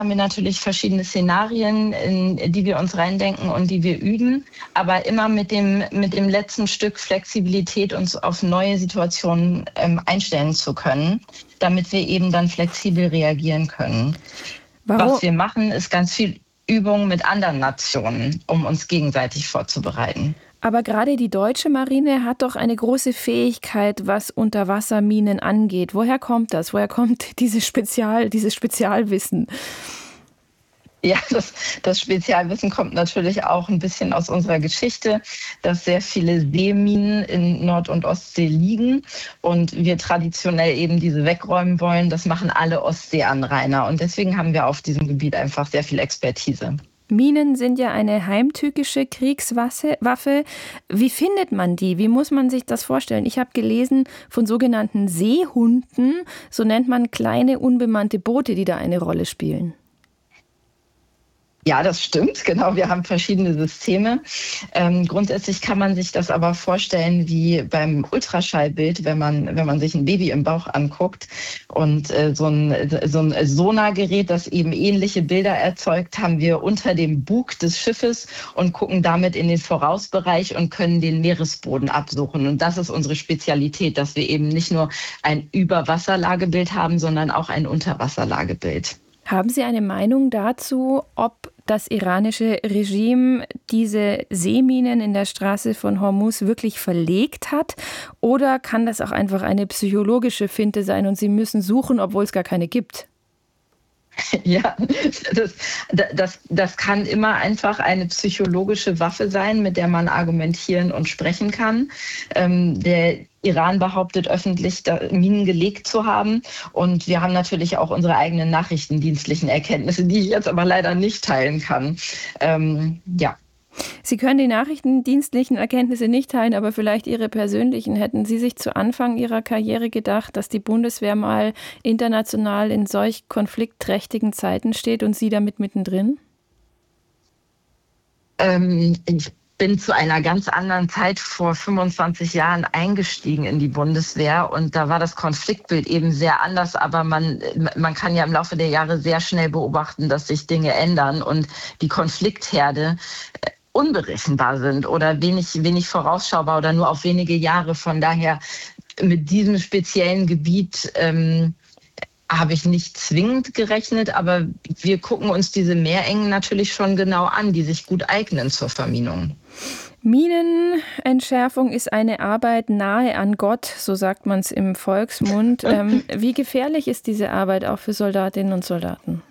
haben wir natürlich verschiedene Szenarien, in die wir uns reindenken und die wir üben, aber immer mit dem letzten Stück Flexibilität, uns auf neue Situationen einstellen zu können, damit wir eben dann flexibel reagieren können. Was wir machen, ist ganz viel Übung mit anderen Nationen, um uns gegenseitig vorzubereiten. Aber gerade die deutsche Marine hat doch eine große Fähigkeit, was Unterwasserminen angeht. Woher kommt das? Woher kommt dieses Spezialwissen? Ja, das Spezialwissen kommt natürlich auch ein bisschen aus unserer Geschichte, dass sehr viele Seeminen in Nord- und Ostsee liegen und wir traditionell eben diese wegräumen wollen. Das machen alle Ostseeanrainer und deswegen haben wir auf diesem Gebiet einfach sehr viel Expertise. Minen sind ja eine heimtückische Kriegswaffe. Wie findet man die? Wie muss man sich das vorstellen? Ich habe gelesen von sogenannten Seehunden. So nennt man kleine unbemannte Boote, die da eine Rolle spielen. Ja, das stimmt, genau. Wir haben verschiedene Systeme. Grundsätzlich kann man sich das aber vorstellen wie beim Ultraschallbild, wenn man sich ein Baby im Bauch anguckt und so ein Sonargerät, das eben ähnliche Bilder erzeugt, haben wir unter dem Bug des Schiffes und gucken damit in den Vorausbereich und können den Meeresboden absuchen. Und das ist unsere Spezialität, dass wir eben nicht nur ein Überwasserlagebild haben, sondern auch ein Unterwasserlagebild. Haben Sie eine Meinung dazu, ob das iranische Regime diese Seeminen in der Straße von Hormuz wirklich verlegt hat? Oder kann das auch einfach eine psychologische Finte sein und sie müssen suchen, obwohl es gar keine gibt? Ja, das kann immer einfach eine psychologische Waffe sein, mit der man argumentieren und sprechen kann. Der Iran behauptet öffentlich, Minen gelegt zu haben. Und wir haben natürlich auch unsere eigenen nachrichtendienstlichen Erkenntnisse, die ich jetzt aber leider nicht teilen kann. Ja. Sie können die nachrichtendienstlichen Erkenntnisse nicht teilen, aber vielleicht Ihre persönlichen. Hätten Sie sich zu Anfang Ihrer Karriere gedacht, dass die Bundeswehr mal international in solch konfliktträchtigen Zeiten steht und Sie damit mittendrin? Ich bin zu einer ganz anderen Zeit vor 25 Jahren eingestiegen in die Bundeswehr und da war das Konfliktbild eben sehr anders, aber man kann ja im Laufe der Jahre sehr schnell beobachten, dass sich Dinge ändern und die Konfliktherde unberechenbar sind oder wenig vorausschaubar oder nur auf wenige Jahre. Von daher mit diesem speziellen Gebiet habe ich nicht zwingend gerechnet, aber wir gucken uns diese Meerengen natürlich schon genau an, die sich gut eignen zur Verminung. Minenentschärfung ist eine Arbeit nahe an Gott, so sagt man es im Volksmund. Wie gefährlich ist diese Arbeit auch für Soldatinnen und Soldaten?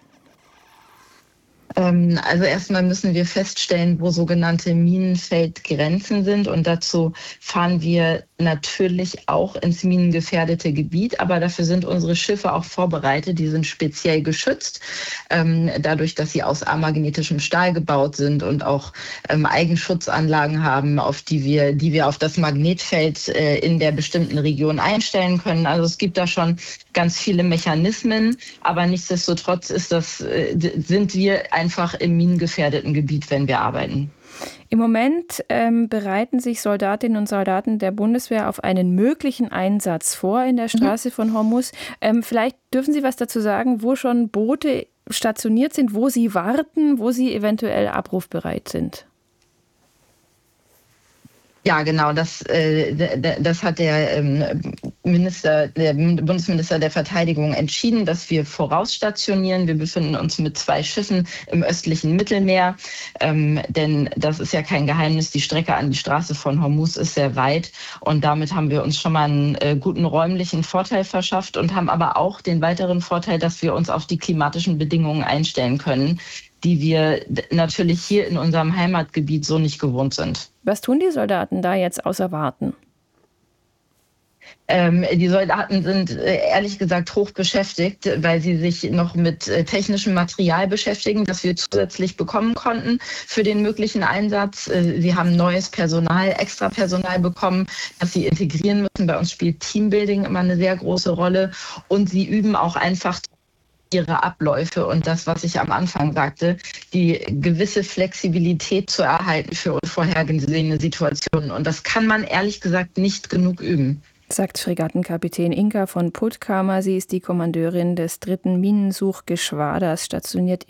Also erstmal müssen wir feststellen, wo sogenannte Minenfeldgrenzen sind. Und dazu fahren wir natürlich auch ins minengefährdete Gebiet. Aber dafür sind unsere Schiffe auch vorbereitet. Die sind speziell geschützt, dadurch, dass sie aus amagnetischem Stahl gebaut sind und auch Eigenschutzanlagen haben, die wir auf das Magnetfeld in der bestimmten Region einstellen können. Also es gibt da schon ganz viele Mechanismen. Aber nichtsdestotrotz sind wir einfach im minengefährdeten Gebiet, wenn wir arbeiten. Im Moment bereiten sich Soldatinnen und Soldaten der Bundeswehr auf einen möglichen Einsatz vor in der Straße von Hormuz. Vielleicht dürfen Sie was dazu sagen, wo schon Boote stationiert sind, wo sie warten, wo sie eventuell abrufbereit sind. Ja, genau. Das hat der Bundesminister der Verteidigung entschieden, dass wir vorausstationieren. Wir befinden uns mit 2 Schiffen im östlichen Mittelmeer, denn das ist ja kein Geheimnis. Die Strecke an die Straße von Hormuz ist sehr weit und damit haben wir uns schon mal einen guten räumlichen Vorteil verschafft und haben aber auch den weiteren Vorteil, dass wir uns auf die klimatischen Bedingungen einstellen können, die wir natürlich hier in unserem Heimatgebiet so nicht gewohnt sind. Was tun die Soldaten da jetzt außer warten? Die Soldaten sind ehrlich gesagt hoch beschäftigt, weil sie sich noch mit technischem Material beschäftigen, das wir zusätzlich bekommen konnten für den möglichen Einsatz. Sie haben neues Personal, extra Personal bekommen, das sie integrieren müssen. Bei uns spielt Teambuilding immer eine sehr große Rolle und sie üben auch einfach ihre Abläufe und das, was ich am Anfang sagte, die gewisse Flexibilität zu erhalten für unvorhergesehene Situationen. Und das kann man ehrlich gesagt nicht genug üben. sagt Fregattenkapitän Inka von Puttkamer. Sie ist die Kommandeurin des 3. Minensuchgeschwaders, stationiert